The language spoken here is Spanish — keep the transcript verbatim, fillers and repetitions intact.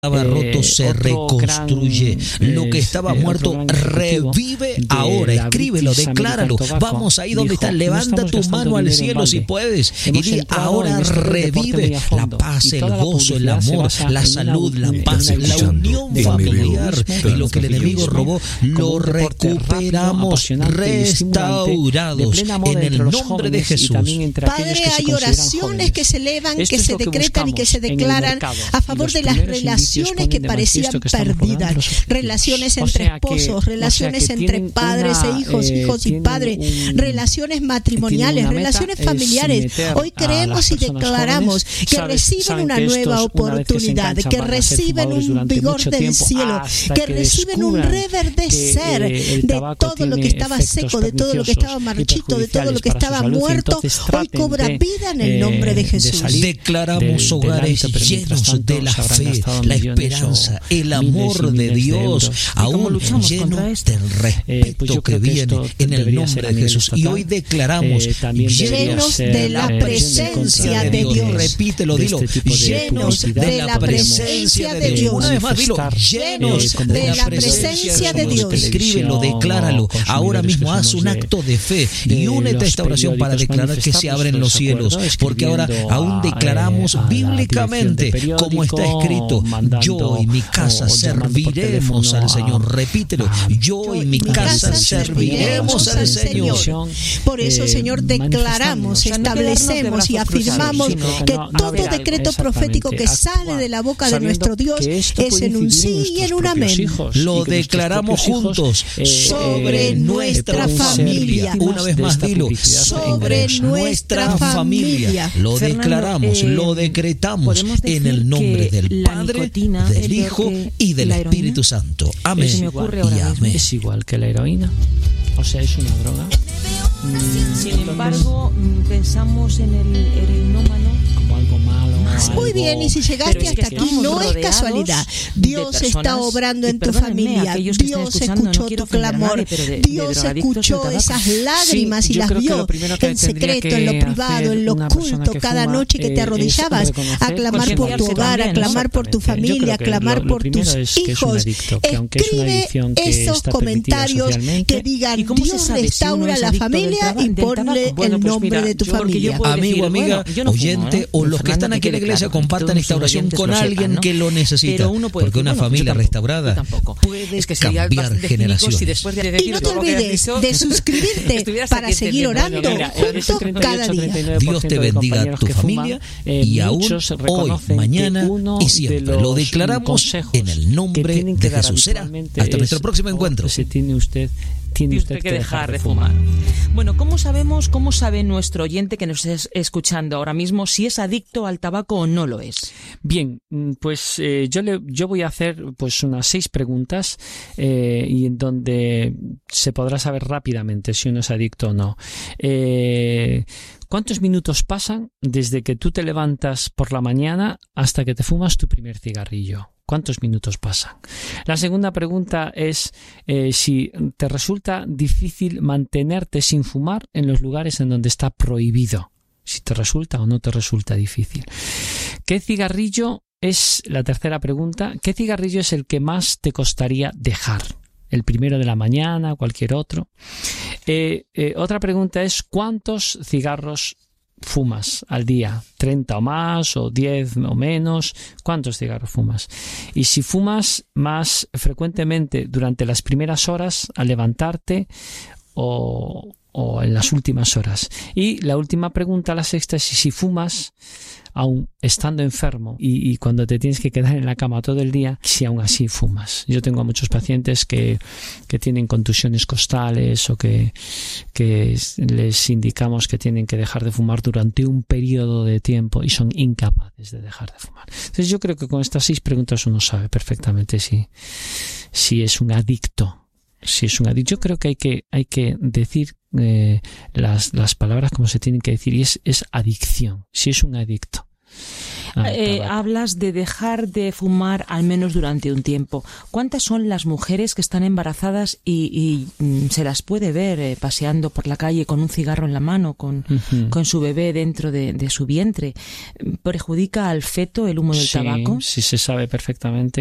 estaba roto se eh, reconstruye, gran, lo que estaba eh, muerto revive de ahora, la escríbelo, British decláralo, American Tobacco, vamos ahí donde dijo, estás, no levanta estamos tu gastando mano al dinero en cielo si balde. puedes y Hemos di, entrado ahora en esto del deporte muy revive a la fondo, paz, y el toda la gozo, el publicidad se amor, basa la en salud, una- la paz, en una la visión unión de familiar individualismo, y lo que el enemigo robó, como lo un deporte rápido, recuperamos apasionante y estimulante, de restaurados plena moda en el entre los nombre de jóvenes y Jesús. también entre aquellos Padre, que se hay consideran oraciones jóvenes. que se elevan, Esto que es se lo que decretan y que se buscamos en el declaran mercado, a y favor los de las primeros indicios relaciones ponen que de parecían manifiesto que estamos perdidas, logrando los objetivos. relaciones O entre sea que- esposos, o sea relaciones que entre tienen padres una, e hijos, eh, hijos y tienen padres, un- relaciones matrimoniales, tienen una meta, relaciones es familiares. meter Hoy a las creemos y personas declaramos jóvenes, que sabes- reciben saben una que estos, nueva una vez que se oportunidad, enganchan, que van a ser reciben fumadores un durante vigor mucho del tiempo, cielo, hasta que que reciben un descubran reverdecer que el de tabaco todo lo que tiene estaba efectos seco, de todo lo que estaba perniciosos y marchito, de todo lo que perjudiciales para su estaba salud, y muerto. entonces Hoy traten cobra de, vida en el eh, nombre de de Jesús. salir Declaramos del- del hogares hábito, pero mientras llenos tanto de la se habrán fe, gastado la millones o esperanza, el miles y amor de miles de Dios, euros. ¿Y cómo aún luchamos lleno contra esto? del respeto Eh, pues yo que creo que viene esto en el debería ser nombre a de nivel Jesús. Y estatal. hoy declaramos Eh, también debería llenos ser, de la eh, presencia de de contra Dios. Repítelo, de dilo. este tipo de Llenos publicidad de la presencia de Dios. Una vez más, dilo. Manifestar, Llenos eh, como de la somos presencia de de Dios. Dios. Escríbelo, decláralo. Ahora mismo haz un acto de fe y únete a esta oración para declarar que se abren los cielos. Porque ahora aún declaramos bíblicamente, como está escrito, yo y mi casa serviremos al Señor. Repítelo, yo y mi casa serviremos al Señor. Por eso, Señor, declaramos, O sea, no quedarnos de establecemos y brazos afirmamos cruzados, sino que no, todo hacer algo. decreto profético que sale de la boca de sabiendo nuestro Dios que esto es puede en un incidir en sí y en nuestros un propios amén. hijos, Lo y que nuestros declaramos propios hijos, juntos eh, sobre eh, nuestra pueden ser familia. víctimas Una vez de más, esta dilo. publicidad Sobre engañosa. nuestra familia. Lo Fernando, declaramos, eh, lo decretamos podemos en decir el nombre que del la Padre, nicotina es del peor Hijo que y del la heroína. Espíritu Santo. Amén. Se me ocurre ahora y mismo. amén. Es igual que la heroína, o sea, es una droga. Mm, Sin embargo, mm, pensamos en el heroinómano como algo malo. Muy algo- bien, y si llegaste Pero es que hasta aquí, estamos no es rodeados casualidad. de Dios personas, está obrando y en tu perdónenme, familia. aquellos que están Dios escuchando, no escuchó quiero tu ofender a clamor. nadie, pero de- de Dios drogadictos escuchó de tabaco. esas lágrimas Sí, y yo las creo que vio lo primero que en tendría secreto, en lo que privado, hacer en lo una persona oculto, que cada fuma, noche que te eh, es arrodillabas a reconocer, clamar por tu concienciarse hogar, a también, clamar por tu exactamente. Yo familia, a creo que clamar lo- lo por primero tus es que es un hijos. adicto, que aunque es una Escribe adicción que esos está permitida comentarios socialmente. que digan ¿Y cómo se Dios sabe si uno restaura es la adicto del familia traba- y del ponle tabaco? Bueno, el pues nombre mira, de tu yo- porque yo familia. puedo Amigo, decir, amiga, bueno, yo no fumo, oyente ¿eh? o los que Fernando, están aquí en la quede iglesia, claro, que compartan todos esta nuestros oración oyentes con lo sepan, alguien ¿no? que lo necesita. Pero uno puede Porque decir, una bueno, familia yo tampoco, restaurada yo tampoco. puede Es que sería cambiar bastante cínico generaciones. si después de Y decir no te todo lo que has olvides dicho, de suscribirte estuvieras para aquí seguir entendiendo. orando Mira, ese juntos treinta y ocho, cada treinta y día. nueve por Dios te ciento de bendiga a compañeros tu que familia fuman, eh, y aún muchos hoy, reconocen mañana que uno y de siempre los lo declaramos consejos en el que nombre tienen de que dar Jesús. Será habitualmente hasta nuestro es, próximo oh, encuentro. que se tiene usted, tiene Tiene usted usted que dejar de fumar. Bueno, ¿cómo sabemos, cómo sabe nuestro oyente que nos es escuchando ahora mismo si es adicto al tabaco o no lo es? Bien, pues eh, yo le, yo voy a hacer pues unas seis preguntas eh, y en donde se podrá saber rápidamente si uno es adicto o no. Eh, ¿Cuántos minutos pasan desde que tú te levantas por la mañana hasta que te fumas tu primer cigarrillo? ¿Cuántos minutos pasan? La segunda pregunta es eh, si te resulta difícil mantenerte sin fumar en los lugares en donde está prohibido. Si te resulta o no te resulta difícil. ¿Qué cigarrillo es, la tercera pregunta, qué cigarrillo es el que más te costaría dejar? ¿El primero de la mañana, cualquier otro? Eh, eh, otra pregunta es, ¿cuántos cigarros fumas al día? ¿treinta o más? ¿O diez o menos? ¿Cuántos cigarros fumas? Y si fumas más frecuentemente durante las primeras horas al levantarte o, o en las últimas horas. Y la última pregunta, la sexta, es si fumas aún estando enfermo y, y cuando te tienes que quedar en la cama todo el día, si aún así fumas. Yo tengo a muchos pacientes que, que tienen contusiones costales o que, que les indicamos que tienen que dejar de fumar durante un periodo de tiempo y son incapaces de dejar de fumar. Entonces yo creo que con estas seis preguntas uno sabe perfectamente si, si es un adicto. Si es un adicto. Yo creo que hay que, hay que decir eh, las, las palabras como se tienen que decir y es, es adicción. Si es un adicto. Eh, hablas de dejar de fumar al menos durante un tiempo. ¿Cuántas son las mujeres que están embarazadas y, y mm, se las puede ver eh, paseando por la calle con un cigarro en la mano, con, uh-huh. con su bebé dentro de, de su vientre? ¿Perjudica al feto el humo del sí, tabaco? Sí, se sabe perfectamente